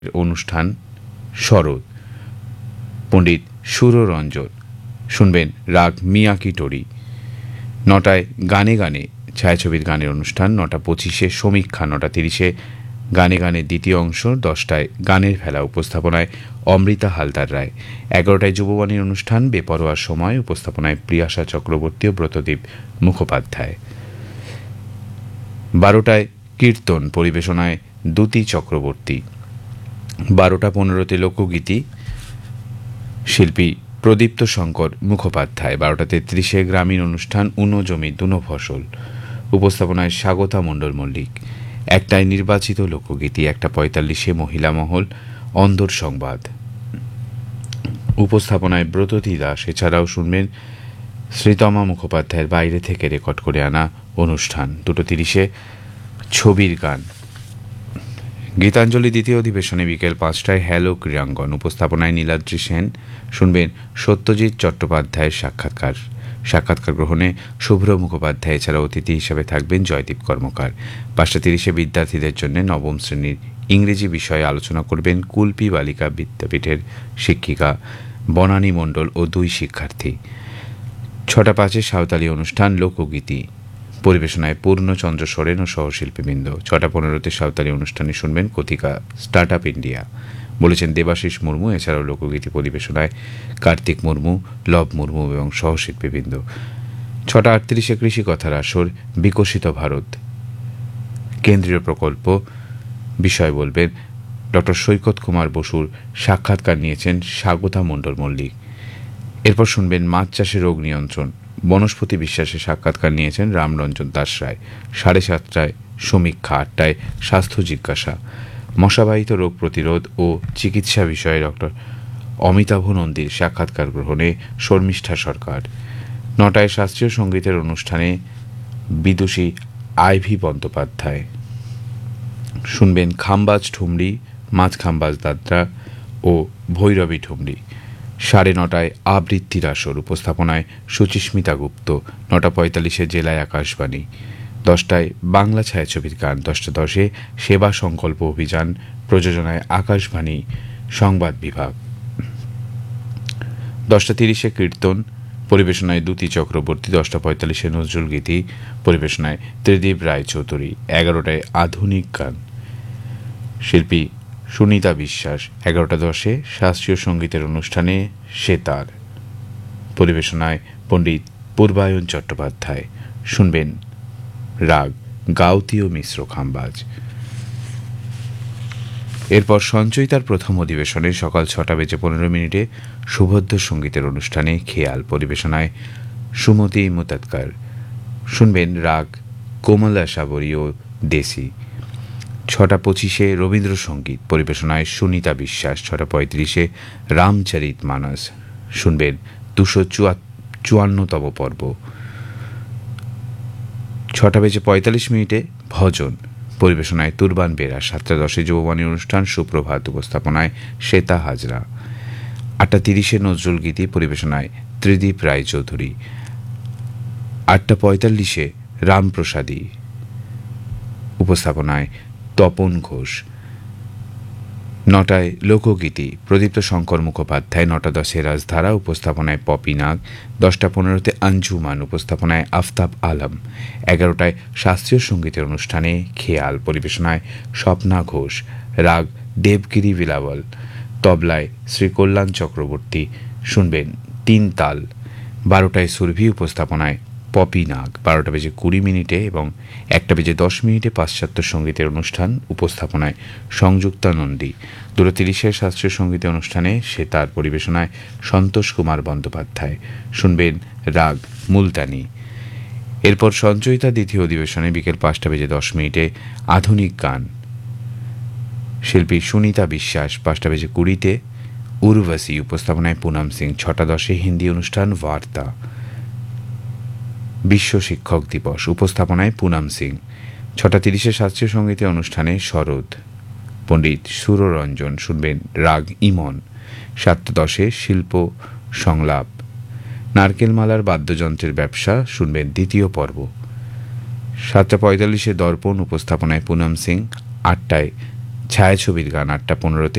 অনুষ্ঠান শরৎ, পণ্ডিত সুররঞ্জন। শুনবেন রাগ মিয়াকি টোরি। 9টায় গানে গানে ছায়াছবির গানের অনুষ্ঠান, 9:25 সমীক্ষা, 9:30 গানে গানে দ্বিতীয় অংশ, 10টায় গানের ভেলা, উপস্থাপনায় অমৃতা হালদার রায়, 11টায় যুববাণীর অনুষ্ঠান বেপরোয়ার সময়, উপস্থাপনায় প্রিয়াশা চক্রবর্তী ও ব্রতদীপ মুখোপাধ্যায়, 12টায় কীর্তন, পরিবেশনায় দ্যুতি চক্রবর্তী, 12:15 লোকগীতি, শিল্পী প্রদীপ্ত শঙ্কর মুখোপাধ্যায়, 12:33 গ্রামীণ অনুষ্ঠান উনো জমি দুনো ফসল, উপস্থাপনায় স্বাগতা মণ্ডল মল্লিক, 1টায় নির্বাচিত লোকগীতি, 1:45 মহিলা মহল অন্দর সংবাদ, উপস্থাপনায় ব্রততী দাস। এছাড়াও শুনবেন শ্রীতমা মুখোপাধ্যায়ের বাইরে থেকে রেকর্ড করে আনা অনুষ্ঠান, 2:30 ছবির গান। গীতাঞ্জলি দ্বিতীয় অধিবেশনে বিকেল 5টায় হ্যালো ক্রীড়াঙ্গন, উপস্থাপনায় নীলাদ্রি সেন। শুনবেন সত্যজিৎ চট্টোপাধ্যায়ের সাক্ষাৎকার গ্রহণে শুভ্র মুখোপাধ্যায়। এছাড়া অতিথি হিসেবে থাকবেন জয়দীপ কর্মকার। 5:30 বিদ্যার্থীদের জন্য নবম শ্রেণীর ইংরেজি বিষয়ে আলোচনা করবেন কুলপি বালিকা বিদ্যাপীঠের শিক্ষিকা বনানী মণ্ডল ও 2 শিক্ষার্থী। 6:05 সাঁওতালি অনুষ্ঠান লোকগীতি, পরিবেশনায় পূর্ণচন্দ্র সোরেন ও সহশিল্পীবৃন্দ। 6:15 সাঁওতালি অনুষ্ঠানে শুনবেন কথিকা স্টার্ট আপ ইন্ডিয়া, বলেছেন দেবাশিস মুর্মু। এছাড়াও লোকগীতি পরিবেশনায় কার্তিক মুর্মু, লব মুর্মু এবং সহশিল্পীবৃন্দ। 6:38 কৃষি কথার আসর, বিকশিত ভারত কেন্দ্রীয় প্রকল্প বিষয় বলবেন ডক্টর সৈকত কুমার বসুর। সাক্ষাৎকার নিয়েছেন স্বাগতা মণ্ডল মল্লিক। এরপর শুনবেন মাছ চাষে রোগ নিয়ন্ত্রণ, বনস্পতি বিশ্বাসের সাক্ষাৎকার নিয়েছেন রামরঞ্জন দাস রায়। 7:30 সমীক্ষা, 8টায় স্বাস্থ্য জিজ্ঞাসা, মশাবাহিত রোগ প্রতিরোধ ও চিকিৎসা বিষয়ে ডক্টর অমিতাভ নন্দীর সাক্ষাৎকার গ্রহণে শর্মিষ্ঠা সরকার। 9টায় শাস্ত্রীয় সঙ্গীতের অনুষ্ঠানে বিদুষী আইভি বন্দ্যোপাধ্যায়। শুনবেন খাম্বাজ ঠুমরি, মাছ খাম্বাজ দাদরা ও ভৈরবী ঠুমরি। 9:30 আবৃত্তির আসর, উপস্থাপনায় সুচিস্মিতা গুপ্ত। 9:45 জেলায় আকাশবাণী। 10টায় বাংলা ছায়াছবির গান, 10:10 সেবা সংকল্প অভিযান, প্রযোজনায় আকাশবাণী সংবাদ বিভাগ। 10:30 কীর্তন, পরিবেশনায় দ্যুতি চক্রবর্তী। 10:45 নজরুল গীতি, পরিবেশনায় ত্রিদীপ রায়চৌধুরী। 11টায় আধুনিক গান, শিল্পী সুনিতা বিশ্বাস। 11:10 শাস্ত্রীয় সঙ্গীতের অনুষ্ঠানে সেতার, পরিবেশনায় পণ্ডিত পূর্বায়ন চট্টোপাধ্যায়। শুনবেন রাগ গাউতি ও মিশ্র খাম্বাজ। এরপর সঞ্চয়িতার প্রথম অধিবেশনে সকাল 6:15 সুভদ্র সঙ্গীতের অনুষ্ঠানে খেয়াল, পরিবেশনায় সুমতি মুতাৎকার। শুনবেন রাগ কোমলা সাবরী ও দেশি। 6:25 রবীন্দ্রসঙ্গীত, পরিবেশনায় সুনিতা বিশ্বাস। 6:35 রামচরিত মানস। শুনবেন 254তম পর্ব। 6:45 ভজন, পরিবেশনায় তুরবান বেরা। 7:10 যুববাণী অনুষ্ঠান সুপ্রভাত, উপস্থাপনায় শ্বেতা হাজরা। 8:30 নজরুল গীতি, পরিবেশনায় ত্রিদীপ রায়চৌধুরী। 8:45 রামপ্রসাদী, উপস্থাপনায় তপন ঘোষ। 9টায় লোকগীতি, প্রদীপ্ত শঙ্কর মুখোপাধ্যায়। 9:10 রাজধারা, উপস্থাপনায় পপি নাগ। 10:15 আঞ্জুমান, উপস্থাপনায় আফতাব আলম। 11টায় শাস্ত্রীয় সঙ্গীতের অনুষ্ঠানে খেয়াল, পরিবেশনায় স্বপ্না ঘোষ। রাগ দেবগিরি বিলাবল, তবলায় শ্রী কল্যাণ চক্রবর্তী। শুনবেন 3 তাল। 12টায় সুরভি, উপস্থাপনায় পপি নাগ। 12:20 এবং 1:10 পাশ্চাত্য সঙ্গীতের অনুষ্ঠান, উপস্থাপনায় সংযুক্তা নন্দী। 2:30 শাস্ত্রীয় সঙ্গীতের অনুষ্ঠানে সেতার, পরিবেশনায় সন্তোষ কুমার বন্দ্যোপাধ্যায়। শুনবেন রাগ মুলতানি। এরপর সঞ্চয়িতা দ্বিতীয় অধিবেশনে বিকেল 5:10 আধুনিক গান, শিল্পী সুনিতা বিশ্বাস। 5:20 উর্বশী, উপস্থাপনায় পুনম সিং। 6:10 হিন্দি অনুষ্ঠান বার্তা, বিশ্ব শিক্ষক দিবস, উপস্থাপনায় পুনম সিং। 6:30 শাস্ত্রীয় সঙ্গীতের অনুষ্ঠানে শরৎ, পণ্ডিত সুররঞ্জন। শুনবেন রাগ ইমন। 7:10 শিল্প সংলাপ, নারকেলমালার বাদ্যযন্ত্রের ব্যবসা। শুনবেন দ্বিতীয় পর্ব। 7:45 দর্পণ, উপস্থাপনায় পুনম সিং। 8টায় ছায়াছবির গান 8টা 15-তে